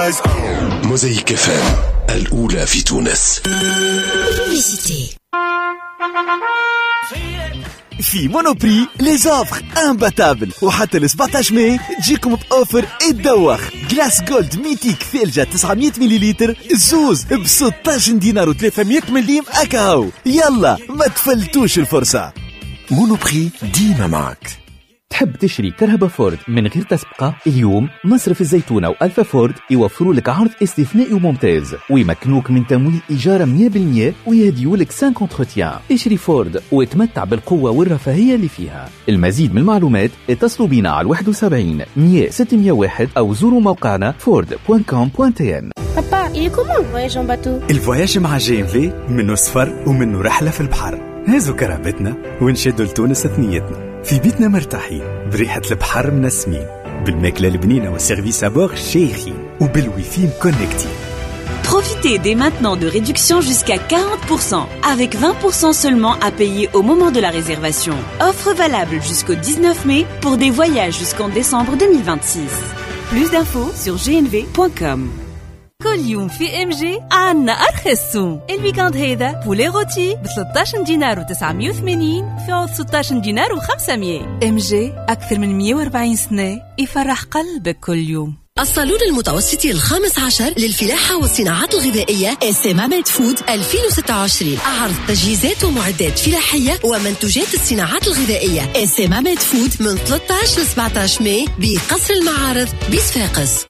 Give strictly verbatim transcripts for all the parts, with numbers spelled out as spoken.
rise. موزايك اف ام الأولى في تونس. في مونوبري لي زوفر امباتابل، وحتى ل سبعطاش ماي تجيكم بأوفر الدوخ. جلاس جولد ميتيك ثلجة تسعمية مليلتر الزوز ب ستة دينار وثلاثمية مليم أكاو. يلا ما تفلتوش الفرصة. مونوبري ديما معك. تحب تشري كرهبة فورد من غير تسبقة؟ اليوم مصرف الزيتونة وألفا فورد يوفروا لك عرض استثنائي وممتاز، ويمكنوك من تمويل إيجار مية بالمية ويهديوا لك خمسة انتروتيان. اشري فورد وتمتع بالقوة والرفاهية اللي فيها. المزيد من المعلومات اتصلوا بنا على واحد وسبعين مية ستمية واحد أو زوروا موقعنا فورد دوت كوم دوت تي ان. Papa, il est comment le voyage en bateau? الفواياج مع جي ام في منه سفر ومنه رحلة في البحر. هازو كرهبتنا ونشدوا لتونس ثنيتنا في بيتنا مرتاحين بريحة البحر منسمين بالماكلة البنينة والسيرفيس أبور شيخين وبالويفي مكونكتين. Profitez dès maintenant de réductions jusqu'à quarante pour cent avec vingt pour cent seulement à payer au moment de la réservation. Offre valable jusqu'au dix-neuf mai pour des voyages jusqu'en décembre deux mille vingt-six. Plus d'infos sur g n v point com. كل يوم في ام جي عنا ارخص سوم. الويكاند هذا بولي روتي ب ثلاثة عشر دينار وتسعمية وثمانين في عوض ستة عشر دينار وخمسمية. ام جي اكثر من مية وأربعين سنة يفرح قلبك كل يوم. الصالون المتوسطي الخامس عشر للفلاحة والصناعات الغذائية اس ام ميد فود ألفين وستة وعشرين، عرض تجهيزات ومعدات فلاحية ومنتوجات الصناعات الغذائية. اس ام ميد فود من ثلاثة عشر ل سبعة عشر ماي بقصر المعارض بصفاقس.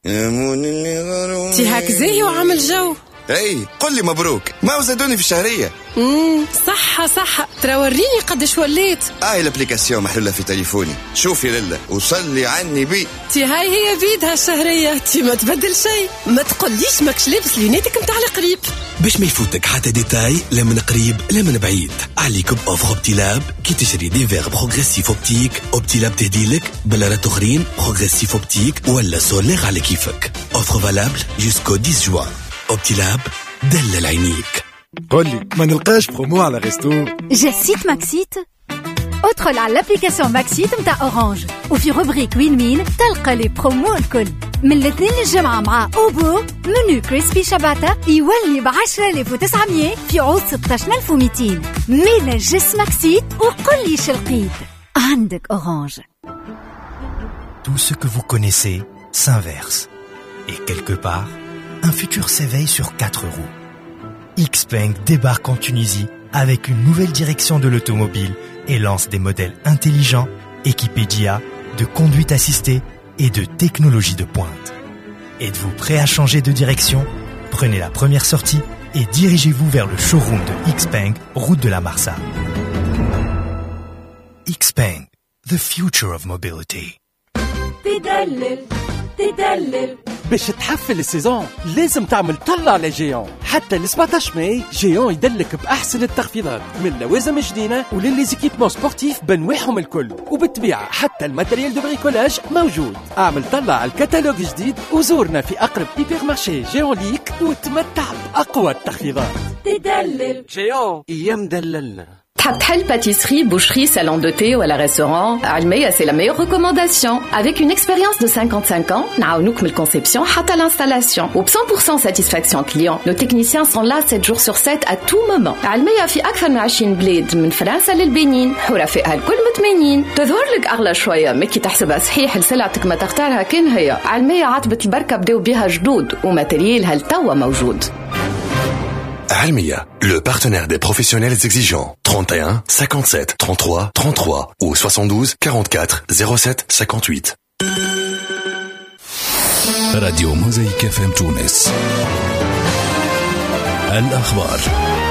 تي هاك زاهي وعمل جو. اي قل لي مبروك، ما زادوني في الشهرية. امم صح صح، ترى وريني قدش وليت. هاي الابليكاسيون محلولة في تليفوني، شوفي لله وصلي عني بي. تي هاي هي بيدها الشهرية، تي ما تبدل شيء. ما تقوليش ماكش لابس ليناتك متاع القريب باش ما يفوتك حتى ديتاي، لا من قريب لا من بعيد. عليك بأوفر اوبتيلاب كي تشري دي فيغ بروغريسيف اوبتيك. اوبتيلاب تهديلك بلارات اخرين بروغريسيف اوبتيك ولا سولير على كيفك. اوفر فالابل جوسكو عشرة جوان. اوبتيلاب دلل عينيك. قولي ما نلقاش برومو على غيستو. جسيت ماكسيت. ادخل على الابليكاسيون ماكسيت متاع اورانج وفي روبريك وين مين تلقى لي برومو الكل. من الاثنين للجمعة مع اوبو منو كريسبي شباتا يولي بعشرة آلاف وتسعمية في عوض ستة عشر ألف ومئتين. ميلا جس ماكسيت وقل لي شلقيت عندك اورانج. Tout ce que vous connaissez s'inverse. Et quelque part, un futur s'éveille sur quatre roues. Xpeng débarque en Tunisie avec une nouvelle direction de l'automobile et lance des modèles intelligents, équipés d'I A, de conduite assistée et de technologie de pointe. Êtes-vous prêt à changer de direction? Prenez la première sortie et dirigez-vous vers le showroom de Xpeng, route de la Marsa. Xpeng, the future of mobility. تدلل تدلل باش تحفل السيزون لازم تعمل طلع لجيون. حتى ل سبعطاش ماي جيون يدلك بأحسن التخفيضات من لوازم جديدة وللزيكيبمون سبورتيف بنواعهم الكل، وبالطبيعة حتى الماتريال دو بريكولاج موجود. اعمل طلع على الكتالوج جديد وزورنا في أقرب هيبر مارشي جيون ليك وتمتع بأقوى التخفيضات. تدلل جيون ايام دللنا. تحب تحل pâtisserie, boucherie, salon de thé ou à la restaurant, Almeya c'est la meilleure recommandation. Avec une expérience de cinquante-cinq ans, نعاونوك من الconception حتى l'installation. و ب cent pour cent satisfaction client. Nos techniciens sont là sept jours sur sept à tout moment. Almeya في أكثر من عشرين بلاد من فرنسا للبنين، ورفيقها الكل متمينين. تظهر لك أغلى شوية، ما كي تحسبها صحيح لسلعتك ما تختارها كان هي. Almeya عتبة البركة بداو بها جدود وماتريالها لتوا موجود. Almeya, le partenaire des professionnels exigeants. trente et un cinquante-sept trente-trois trente-trois ou soixante-douze quarante-quatre zéro sept cinquante-huit. راديو موزايك اف ام تونس. الأخبار.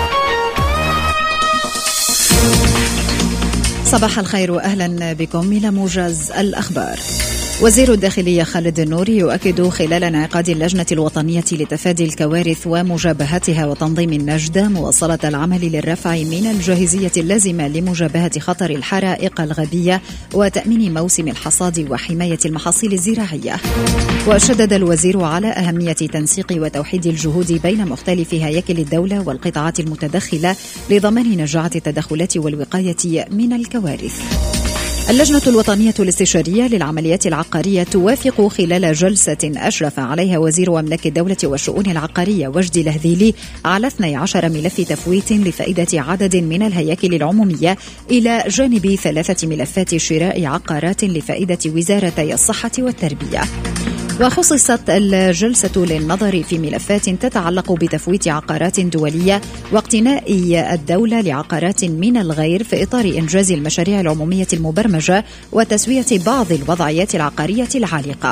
صباح الخير وأهلا بكم إلى موجز الأخبار. وزير الداخلية خالد النوري يؤكد خلال انعقاد اللجنة الوطنية لتفادي الكوارث ومجابهتها وتنظيم النجدة مواصلة العمل للرفع من الجاهزية اللازمة لمجابهة خطر الحرائق الغابية وتأمين موسم الحصاد وحماية المحاصيل الزراعية. وشدد الوزير على أهمية تنسيق وتوحيد الجهود بين مختلف هياكل الدولة والقطاعات المتدخلة لضمان نجاعة التدخلات والوقاية من الكوارث. اللجنة الوطنية الاستشارية للعمليات العقارية توافق خلال جلسة أشرف عليها وزير أملاك الدولة والشؤون العقارية وجدي الهذيلي على اثني عشر ملف تفويت لفائدة عدد من الهياكل العمومية إلى جانب ثلاثة ملفات شراء عقارات لفائدة وزارتي الصحة والتربية. وخصصت الجلسة للنظر في ملفات تتعلق بتفويت عقارات دولية واقتناء الدولة لعقارات من الغير في إطار إنجاز المشاريع العمومية المبرمجة وتسوية بعض الوضعيات العقارية العالقة.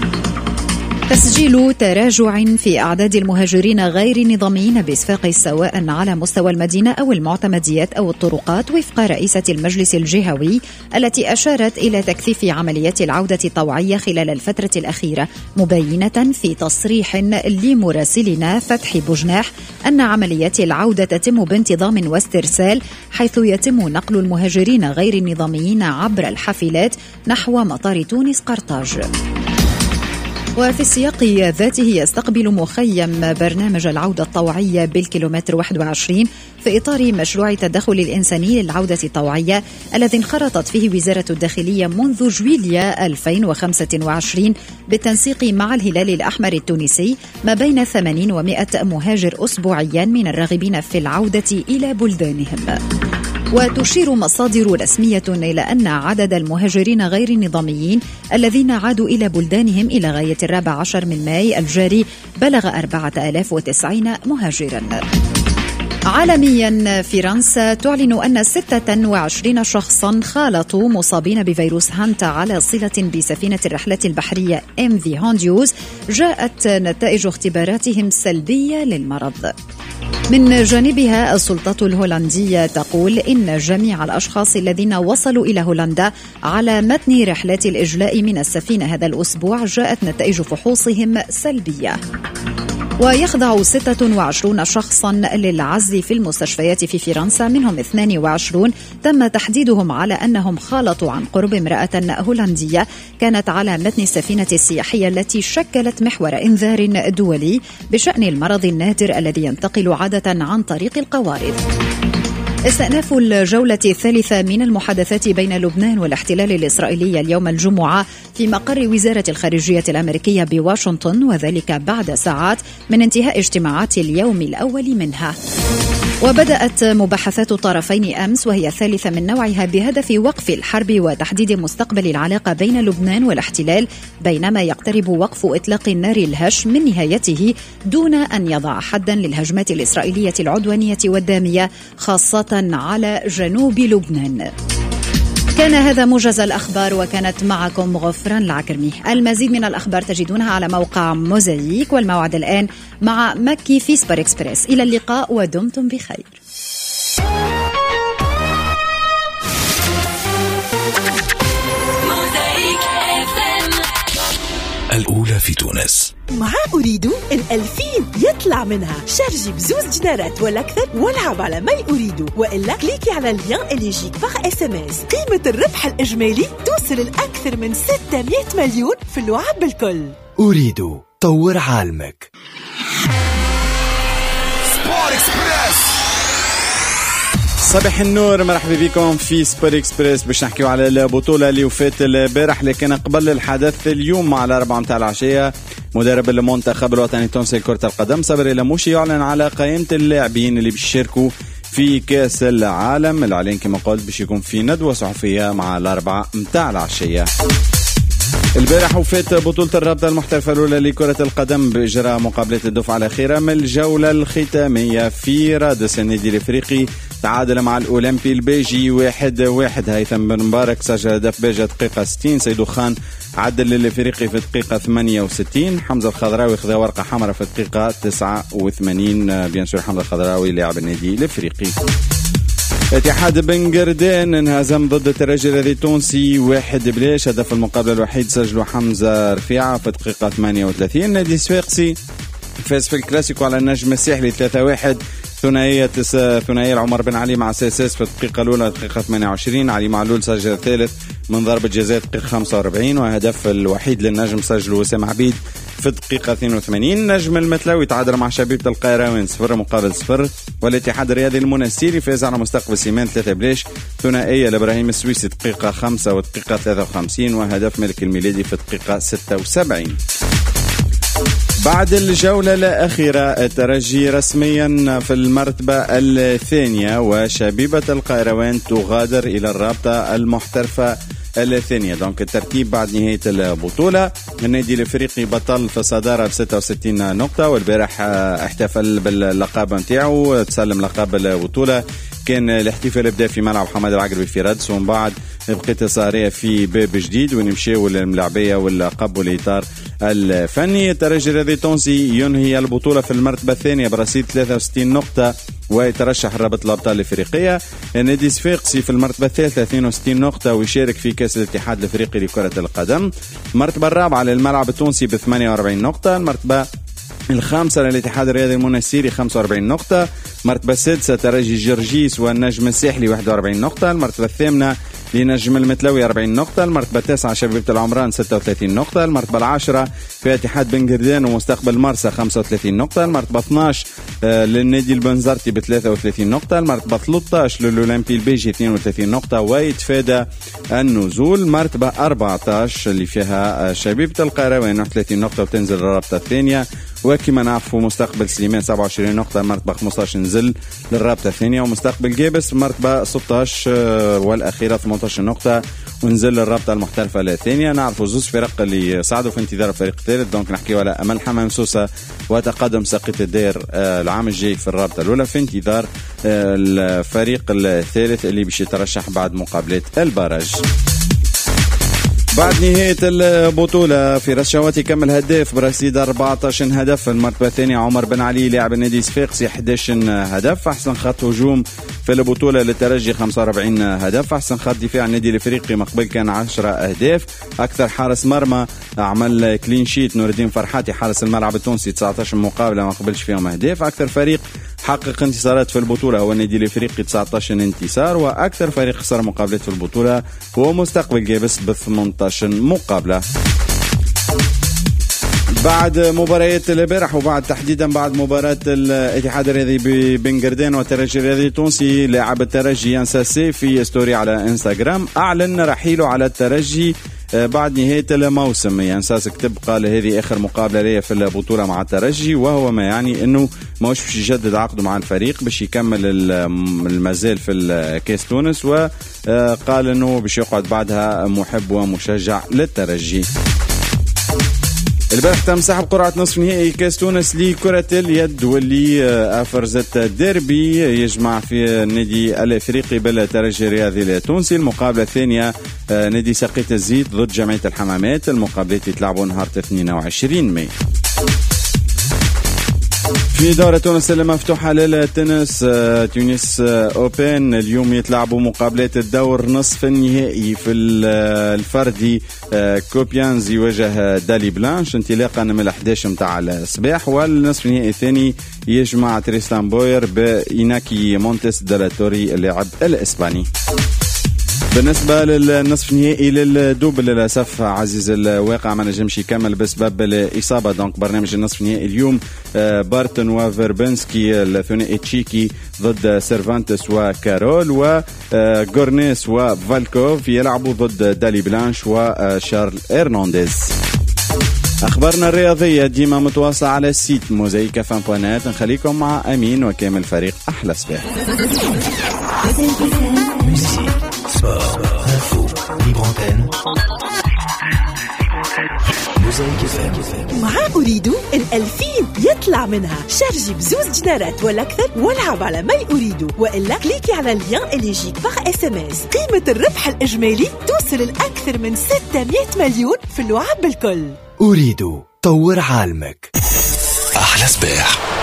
تسجيل تراجع في أعداد المهاجرين غير النظاميين بإسفاق سواء على مستوى المدينة أو المعتمديات أو الطرقات وفق رئيسة المجلس الجهوي التي أشارت إلى تكثيف عمليات العودة الطوعية خلال الفترة الأخيرة، مبينة في تصريح لمراسلنا فتحي بوجناح أن عمليات العودة تتم بانتظام واسترسال، حيث يتم نقل المهاجرين غير النظاميين عبر الحافلات نحو مطار تونس قرطاج. وفي السياق ذاته يستقبل مخيم برنامج العودة الطوعية بالكيلومتر واحد وعشرين في إطار مشروع التدخل الإنساني للعودة الطوعية الذي انخرطت فيه وزارة الداخلية منذ جويليا ألفين وخمسة وعشرين بالتنسيق مع الهلال الأحمر التونسي ما بين ثمانين ومائة مهاجر أسبوعيا من الراغبين في العودة إلى بلدانهم. وتشير مصادر رسمية إلى أن عدد المهاجرين غير النظاميين الذين عادوا إلى بلدانهم إلى غاية الرابع عشر من ماي الجاري بلغ أربعة آلاف وتسعين مهاجرا. عالميا، فرنسا تعلن أن ستة وعشرين شخصا خالطوا مصابين بفيروس هانتا على صلة بسفينة الرحلة البحرية إم في هونديوز جاءت نتائج اختباراتهم سلبية للمرض. من جانبها السلطات الهولندية تقول إن جميع الأشخاص الذين وصلوا إلى هولندا على متن رحلات الإجلاء من السفينة هذا الأسبوع جاءت نتائج فحوصهم سلبية. ويخضع ستة وعشرين شخصا للعزل في المستشفيات في فرنسا، منهم اثنين وعشرين تم تحديدهم على أنهم خالطوا عن قرب امرأة هولندية كانت على متن السفينة السياحية التي شكلت محور إنذار دولي بشأن المرض النادر الذي ينتقل عادة عن طريق القوارض. استئناف الجولة الثالثة من المحادثات بين لبنان والاحتلال الإسرائيلي اليوم الجمعة في مقر وزارة الخارجية الأمريكية بواشنطن، وذلك بعد ساعات من انتهاء اجتماعات اليوم الأول منها. وبدأت مباحثات الطرفين أمس وهي الثالثة من نوعها بهدف وقف الحرب وتحديد مستقبل العلاقة بين لبنان والاحتلال، بينما يقترب وقف إطلاق النار الهش من نهايته دون أن يضع حدا للهجمات الإسرائيلية العدوانية والدامية خاصة على جنوب لبنان. كان هذا موجز الأخبار وكانت معكم غفران العكرمي. المزيد من الأخبار تجدونها على موقع موزايك، والموعد الآن مع مكي في سبر إكسبريس. إلى اللقاء ودمتم بخير. الأولى في تونس. مع أريد الألفين يطلع منها شارجي بزوز دينارات ولا أكثر والعب على ما أريد، وإلا كليكي على اللين اللي يجيك باغ اس ام اس. قيمة الربح الإجمالي توصل لأكثر من ستمائة مليون في اللعب بالكل. أريد طور عالمك. سبور إكسبريس. صباح النور، مرحبا بكم في سبور إكسبريس باش نحكيو على البطولة اللي وفات البارح، لكن قبل الحدث اليوم على أربعة متاع العشية مدرب المنتخب الوطني التونسي لكرة القدم صبري لموشي يعلن على قائمة اللاعبين اللي بيشاركوا في كأس العالم. الإعلان كما قلت باش يكون في ندوة صحفية مع الأربعة متاع العشية. البارح وفات بطولة الرابطة المحترفة الأولى لكرة القدم بإجراء مقابلة الدفعة الأخيرة من الجولة الختامية في رادس. النادي الإفريقي تعادل مع الأولمبي البيجي واحد واحد. هيثم بن مبارك سجل هدف بيجا دقيقة ستين. سيدو خان عدل للإفريقي في دقيقة ثمانية وستين. حمزة الخضراوي خذ ورقة حمراء في دقيقة تسعة وثمانين. بيانسور حمزة الخضراوي لاعب النادي الإفريقي. اتحاد بن قردان انهزم ضد الترجي الذي التونسي واحد بلاش. هدف المقابلة الوحيد سجله حمزة رفيعة في دقيقة ثمانية وثلاثين. نادي الصفاقسي فاز في الكلاسيكو على النجم الساحلي ثلاثة واحد. ثنائية ثنائية عمر بن علي مع ساساس في الدقيقة الأولى دقيقة ثمانية وعشرين. علي معلول سجل الثالث من ضربة جزاء دقيقة خمسة وأربعين، وهدف الوحيد للنجم سجله وسام عبيد في الدقيقة اثنين وثمانين. نجم المتلاوي تعادل مع شبيبة القيروان صفر مقابل صفر. والاتحاد الرياضي المنستيري فاز على مستقبل سيمان ثلاثة بلاش. ثنائية لإبراهيم السويسي دقيقة خمسة والدقيقة ثلاثة وخمسين وهدف ملك الميلادي في الدقيقة ستة وسبعين. بعد الجولة الأخيرة الترجي رسميا في المرتبة الثانية وشبيبة القيروان تغادر إلى الرابطة المحترفة الثانية. دونك الترتيب بعد نهاية البطولة النادي الافريقي بطل في الصدارة ب ستة وستين نقطة والبارح احتفل باللقب نتاعو تسلم لقب البطولة. كان الاحتفال بدا في ملعب حماد العقربي في رادس ومن بعد بقيت صارية في باب جديد ونمشيو للملاعبية واللقب والإطار الفني. الترجي الرياضي التونسي ينهي البطولة في المرتبة الثانية برصيد ثلاثة وستين نقطة ويترشح لرابطة الأبطال الإفريقية. النادي الصفاقسي في المرتبة الثالثة اثنين وستين نقطة ويشارك في كأس الاتحاد الإفريقي لكرة القدم. المرتبة الرابعة للملعب التونسي ب ثمانية وأربعين نقطة. المرتبة الخامسة للاتحاد الرياضي المنستيري خمسة وأربعين نقطة. المرتبة السادسة ترجي جرجيس والنجم الساحلي واحد وأربعين نقطة. المرتبة الثامنة لنجم المتلوي أربعين نقطة. المرتبة التاسعة شبيبة العمران ستة وثلاثين نقطة. المرتبة العاشرة في اتحاد بن قردان ومستقبل مرسى خمسة وثلاثين نقطة. المرتبة اثناش للنادي البنزرتي ب ثلاثة وثلاثين نقطة. المرتبة ثلاثة عشر للأولمبي البيجي اثنين وثلاثين نقطة ويتفادى النزول. المرتبة أربعة عشر اللي فيها شبيبة القيروان واحد وثلاثين نقطة وتنزل الرابطة الثانية. وكما نعرفوا مستقبل سليمان سبعة وعشرين نقطة. المرتبة خمسة عشر نزل للرابطة الثانية. ومستقبل جابس المرتبة ستة عشر والأخيرة ثمانية عشر نقطة ونزل للرابطة المحترفة الثانية. نعرفوا زوج فرق اللي صعدوا في انتظار الفريق الثالث. دونك نحكيوا على أمل حمام سوسة وتقدم ساقية الدير العام الجاي في الرابطة الأولى في انتظار الفريق الثالث اللي باش يترشح بعد مقابلات الباراج. بعد نهاية البطولة في رشاوات يكمل هداف برصيد أربعة عشر هدف. في المرتبة الثانية عمر بن علي لاعب النادي الصفاقسي أحد عشر هدف. أحسن خط هجوم في البطولة للترجي خمسة وأربعين هدف. أحسن خط دفاع النادي الافريقي مقبل كان عشرة أهداف. أكثر حارس مرمى عمل كلين شيت نور الدين فرحاتي حارس الملعب التونسي تسعة عشر مقابلة ما قبلش فيهم أهداف. أكثر فريق حقق انتصارات في البطولة هو النادي الافريقي تسعة عشر انتصار. وأكثر فريق خسر مقابلات في البطولة هو مستقبل جابس ب ثمانية عشر مقابلة. بعد مباريات البارح وبعد تحديدا بعد مباراة الاتحاد الرياضي بن قردان والترجي الرياضي التونسي لاعب الترجي ينساسي في ستوري على انستغرام أعلن رحيله على الترجي بعد نهاية الموسم. ينساس كتب قال هذه آخر مقابلة لي في البطولة مع الترجي وهو ما يعني أنه ما وش باش يجدد عقده مع الفريق باش يكمل المازال في الكاس تونس. وقال أنه باش يقعد بعدها محب ومشجع للترجي. البارح تم سحب قرعة نصف نهائي كاس تونس لكرة اليد واللي أفرزت ديربي يجمع في النادي الافريقي بالترجي الرياضي التونسي. المقابلة الثانية نادي ساقية الزيت ضد جمعية الحمامات. المقابلات يتلعبوا نهار اثنين وعشرين ماي. في دورة تونس المفتوحة للتنس تونس أوبن اليوم يتلعبوا مقابلات الدور نصف النهائي. في الفردي كوبيانز يواجه دالي بلانش انطلاقا من الأحد عشر متاع الصباح. والنصف النهائي الثاني يجمع تريستان بوير بإيناكي مونتس دالاتوري اللاعب الإسباني. بالنسبة للنصف النهائي للدوبل للأسف عزيز الواقع ما نجمش يكمل بسبب الإصابة. دونك برنامج النصف النهائي اليوم بارتون وفيربنسكي الثنائي تشيكي ضد سيرفانتس وكارول وغورنيس وفالكوف يلعبوا ضد دالي بلانش وشارل إرنانديز. أخبارنا الرياضية ديما متواصلة على السيت موزايكا فان بوانات. نخليكم مع أمين وكامل فريق أحلى صباح. Sport, info, libre antenne. مع أريدو الألفين يطلع منها شارجي بزوز دينارات ولا أكثر والعب على ما أريدو وإلا كليكي على اللين اللي يجيك باغ اس ام اس. قيمة الربح الإجمالي توصل لأكثر من ستمائة مليون في اللعب بالكل. أريدو طور عالمك أحلى صباح.